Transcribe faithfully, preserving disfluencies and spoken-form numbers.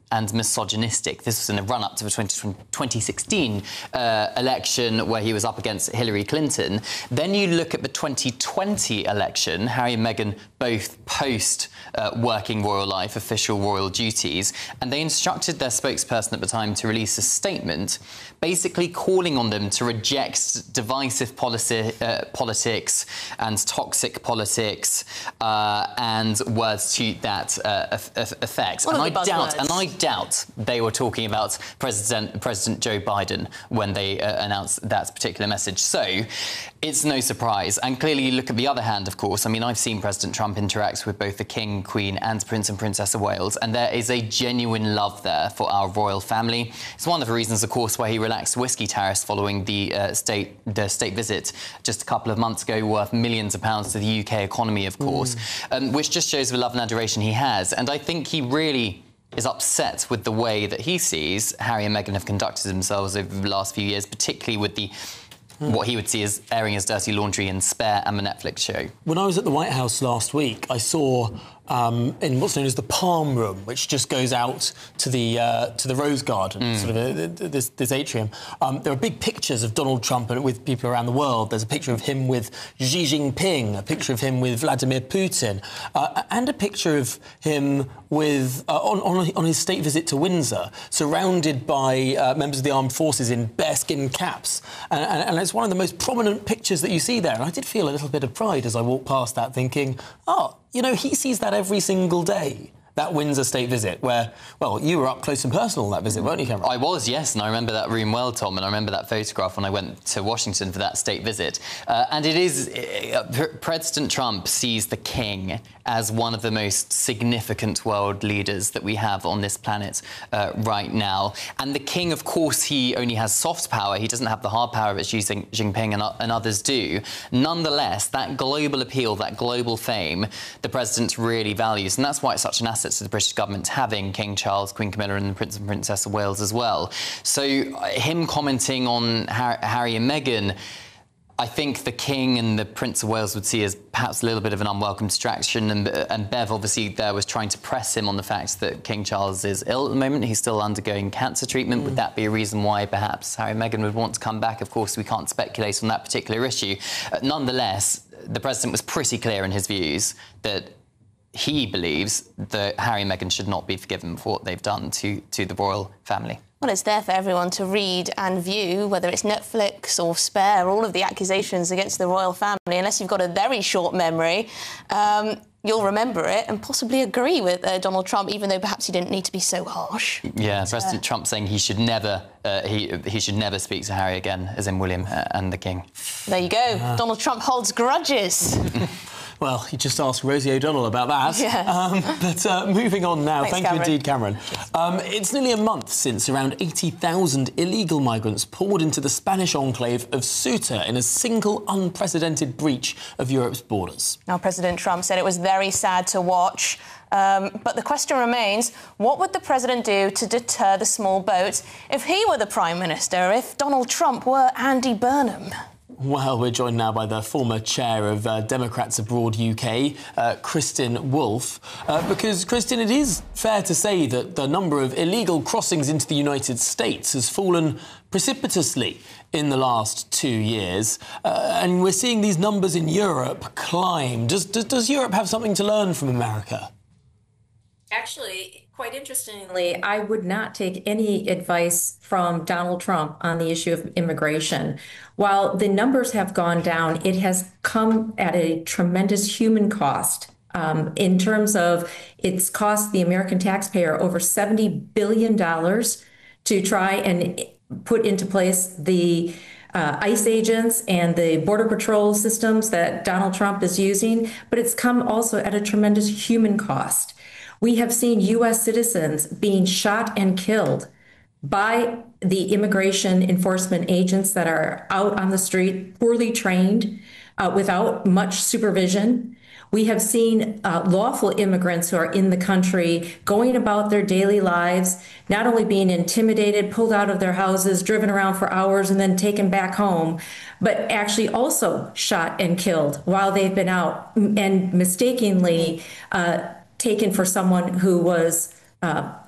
and misogynistic. This was in the run-up to the twenty sixteen uh, election where he was up against Hillary Clinton. Then you look at the twenty twenty election, Harry and Meghan both post uh, working royal life, official royal duties, and they instructed their spokesperson at the time to release a statement basically calling on them to reject divisive policy, uh, politics and toxic politics uh, and words to that uh, effect. And I doubt, and I doubt they were talking about President President Joe Biden when they uh, announced that particular message. So it's no surprise. And clearly, you look at the other hand, of course. I mean, I've seen President Trump interact with both the King, Queen, and Prince and Princess of Wales, and there is a genuine love there for our royal family. It's one of the reasons, of course, why he relaxed whiskey tariffs following the uh, state the state visit just a couple of months ago, worth millions of pounds to the U K economy, of course, mm. um, which just shows the love and adoration he has. And I think he really is upset with the way that he sees Harry and Meghan have conducted themselves over the last few years, particularly with the Mm. what he would see as airing his dirty laundry in Spare and the Netflix show. When I was at the White House last week, I saw um, in what's known as the Palm Room, which just goes out to the uh, to the Rose Garden, mm. sort of a, this, this atrium. Um, there are big pictures of Donald Trump with people around the world. There's a picture of him with Xi Jinping, a picture of him with Vladimir Putin, uh, and a picture of him with uh, on, on on his state visit to Windsor, surrounded by uh, members of the armed forces in bearskin caps, and, and, and it's one of the most prominent pictures that you see there. And I did feel a little bit of pride as I walked past that, thinking, oh, you know, he sees that every single day. That Windsor state visit, where, well, you were up close and personal in that visit, weren't you, Cameron? I was, yes, and I remember that room well, Tom, and I remember that photograph when I went to Washington for that state visit. Uh, and it is... Uh, President Trump sees the King as one of the most significant world leaders that we have on this planet uh, right now. And the King, of course, he only has soft power. He doesn't have the hard power that Xi Jinping and, and others do. Nonetheless, that global appeal, that global fame, the President really values. And that's why it's such an asset to the British government having King Charles, Queen Camilla and the Prince and Princess of Wales as well. So uh, him commenting on Har Harry and Meghan, I think the King and the Prince of Wales would see as perhaps a little bit of an unwelcome distraction. And, and Bev, obviously, there was trying to press him on the fact that King Charles is ill at the moment. He's still undergoing cancer treatment. Mm. Would that be a reason why perhaps Harry and Meghan would want to come back? Of course, we can't speculate on that particular issue. Uh, nonetheless, the President was pretty clear in his views that he believes that Harry and Meghan should not be forgiven for what they've done to, to the royal family. Well, it's there for everyone to read and view, whether it's Netflix or Spare, all of the accusations against the royal family. Unless you've got a very short memory, um, you'll remember it and possibly agree with uh, Donald Trump, even though perhaps he didn't need to be so harsh. Yeah, but, President uh, Trump saying he should never uh, he he should never speak to Harry again, as in William uh, and the King. There you go. Uh. Donald Trump holds grudges. Well, you just asked Rosie O'Donnell about that. Yeah. Um, but uh, moving on now. Thanks, Thank Cameron. you indeed, Cameron. Um, it's nearly a month since around eighty thousand illegal migrants poured into the Spanish enclave of Ceuta in a single unprecedented breach of Europe's borders. Now, President Trump said it was very sad to watch. Um, but the question remains, what would the president do to deter the small boats if he were the Prime Minister, if Donald Trump were Andy Burnham? Well, we're joined now by the former chair of uh, Democrats Abroad U K, uh, Kristin Wolfe, uh, because, Kristin, it is fair to say that the number of illegal crossings into the United States has fallen precipitously in the last two years, uh, and we're seeing these numbers in Europe climb. Does, does, does Europe have something to learn from America? Actually, quite interestingly, I would not take any advice from Donald Trump on the issue of immigration. While the numbers have gone down, it has come at a tremendous human cost. Um, in terms of it's cost the American taxpayer over seventy billion dollars to try and put into place the uh, ICE agents and the Border Patrol systems that Donald Trump is using, but it's come also at a tremendous human cost. We have seen U S citizens being shot and killed by the immigration enforcement agents that are out on the street, poorly trained, uh, without much supervision. We have seen uh, lawful immigrants who are in the country going about their daily lives, not only being intimidated, pulled out of their houses, driven around for hours, and then taken back home, but actually also shot and killed while they've been out and mistakenly uh, taken for someone who was uh,